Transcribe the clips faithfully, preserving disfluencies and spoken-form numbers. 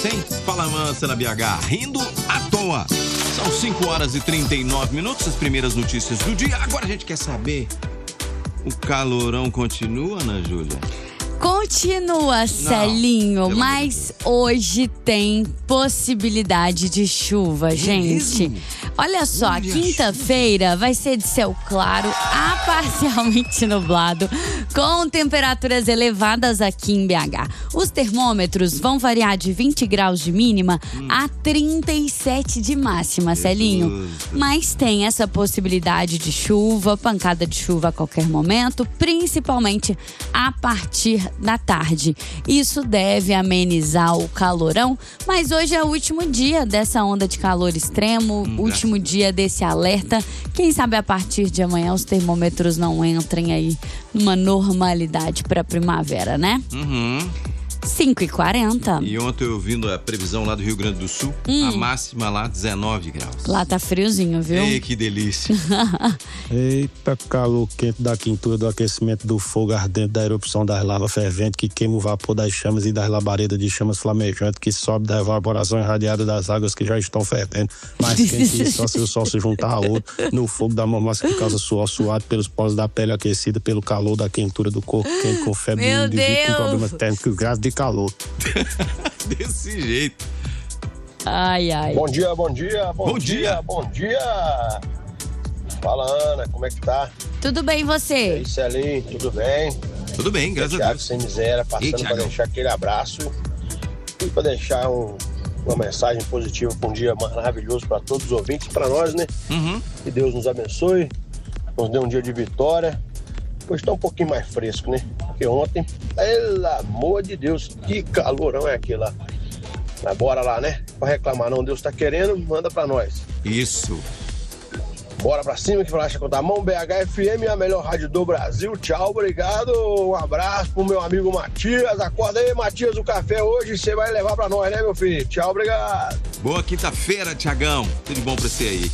Tem Fala Mansa na B H, rindo à toa. São cinco horas e trinta e nove minutos, as primeiras notícias do dia. Agora a gente quer saber, o calorão continua, Ana Júlia? Continua, Celinho, Não, mas hoje tem possibilidade de chuva, é gente. Mesmo? Olha só, quinta-feira vai ser de céu claro a parcialmente nublado, com temperaturas elevadas aqui em B H. Os termômetros vão variar de vinte graus de mínima hum. a trinta e sete de máxima, Celinho. Mas tem essa possibilidade de chuva, pancada de chuva a qualquer momento, principalmente a partir da tarde. Isso deve amenizar o calorão, mas hoje é o último dia dessa onda de calor extremo, hum, último dia desse alerta. Quem sabe a partir de amanhã os termômetros não entrem aí numa normalidade para primavera, né? Uhum. cinco e quarenta. E ontem eu ouvindo a previsão lá do Rio Grande do Sul, hum. a máxima lá dezenove graus. Lá tá friozinho, viu? Ei, que delícia. Eita, calor quente da quintura do aquecimento do fogo ardente, da erupção das lavas ferventes que queima o vapor das chamas e das labaredas de chamas flamejantes que sobe da evaporação irradiada das águas que já estão fervendo. Mais quente que só se o sol se juntar a outro no fogo da mamassa que causa suor suado pelos poros da pele aquecida pelo calor da quentura do corpo quente com febre Meu do indivíduo com Deus. problemas térmicos graves de calor. Desse jeito. Ai, ai. Bom dia, bom dia, bom, Bom dia, dia. bom dia. Fala, Ana, como é que tá? Tudo bem, E você? aí, Celinho, tudo bem? Tudo bem, graças a Thiago Deus. Sem Miséria, passando Ei, para Thiagão. deixar aquele abraço e para deixar um, uma mensagem positiva para um dia maravilhoso para todos os ouvintes, para nós, né? Uhum. Que Deus nos abençoe, nos dê um dia de vitória. Hoje tá um pouquinho mais fresco, né? Porque ontem, pelo amor de Deus, que calorão é aquele lá. Mas bora lá, né? Pra reclamar não, Deus tá querendo, manda pra nós. Isso. Bora pra cima que falacha contra a mão, B H F M, a melhor rádio do Brasil. Tchau, obrigado. Um abraço pro meu amigo Matias. Acorda aí, Matias, o café hoje você vai levar pra nós, né, meu filho? Tchau, obrigado. Boa quinta-feira, Tiagão. Tudo bom pra você aí?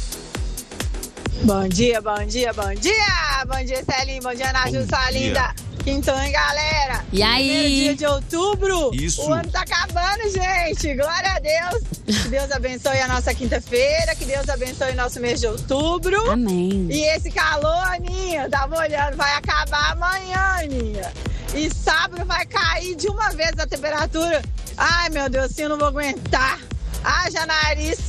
Bom dia, bom dia, bom dia! Bom dia, Celinho, bom dia, Ana Ju, Bom sua dia. linda! Quintão, hein, galera? E aí? Primeiro dia de outubro. Isso. O ano tá acabando, gente. Glória a Deus. Que Deus abençoe a nossa quinta-feira. Que Deus abençoe o nosso mês de outubro. Amém. E esse calor, Aninha, tava olhando, vai acabar amanhã, Aninha. E sábado vai cair de uma vez a temperatura. Ai, meu Deus, assim eu não vou aguentar. Haja nariz.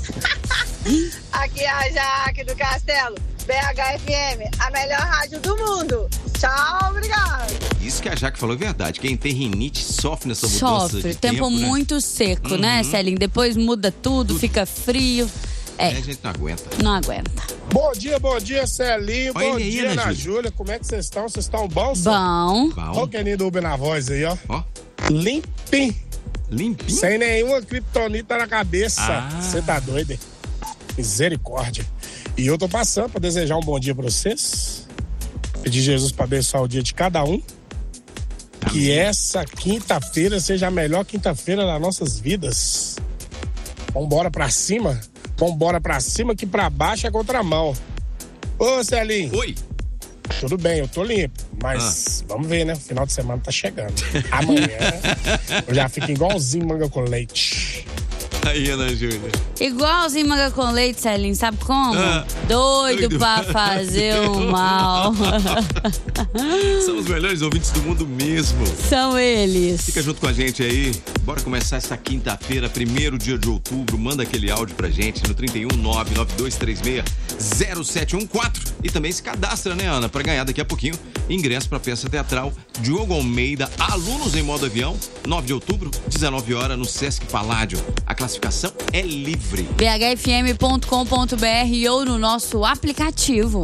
Aqui é a Jaque do Castelo. B H F M, a melhor rádio do mundo. Tchau, obrigado. Isso que a Jaque falou é verdade. Quem tem rinite sofre nessa mudança Sofre. de Tempo, tempo, né? muito seco, Uhum. né, Celinho? Depois muda tudo, Tudo. fica frio. É, É, a gente não aguenta. não aguenta. Bom dia, bom dia, Celinho. Olha Bom ele aí, dia, Ana Ana Júlia. Júlia. Como é que vocês estão? Vocês estão bons? só? Bom. Olha Bom. o Keninho do Uber na voz aí, ó. Ó, Limpinho. limpinho. Sem nenhuma criptonita na cabeça. Ah. Você tá doido, hein? Misericórdia. E eu tô passando pra desejar um bom dia pra vocês. Pedir Jesus pra abençoar o dia de cada um. Que essa quinta-feira seja a melhor quinta-feira das nossas vidas. Vambora pra cima. Vambora pra cima que pra baixo é contramão. Ô, Celinho. Oi. Tudo bem, eu tô limpo. Mas vamos ver, né? O final de semana tá chegando. Amanhã eu já fico igualzinho manga com leite. Aí, Ana Júlia. Igualzinho manga com leite, Celinho, sabe como? Ah, doido, doido pra pra fazer fazer o o mal. São os melhores ouvintes do mundo mesmo. São eles. Fica junto com a gente aí. Bora começar essa quinta-feira, primeiro dia de outubro. Manda aquele áudio pra gente no trinta e um, nove nove dois três seis, zero sete um quatro. E também se cadastra, né, Ana? Pra ganhar daqui a pouquinho ingresso pra peça teatral Diogo Almeida, Alunos em Modo Avião, nove de outubro, dezenove horas, no Sesc Paládio. A classificação é livre. b h f m ponto com ponto b r ou no nosso aplicativo.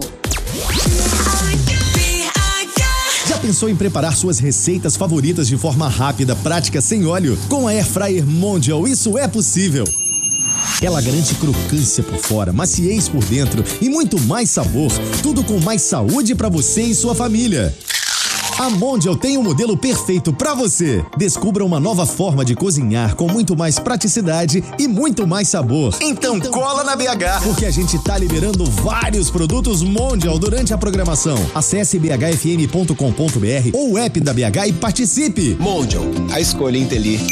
Já pensou em preparar suas receitas favoritas de forma rápida, prática, sem óleo? Com a Air Fryer Mondial, isso é possível. Ela garante crocância por fora, maciez por dentro e muito mais sabor. Tudo com mais saúde para você e sua família. A Mondial tem o modelo perfeito para você. Descubra uma nova forma de cozinhar com muito mais praticidade e muito mais sabor. Então, então cola na B H, porque a gente tá liberando vários produtos Mondial durante a programação. Acesse b h f m ponto com ponto b r ou o app da B H e participe. Mondial, a escolha inteligente.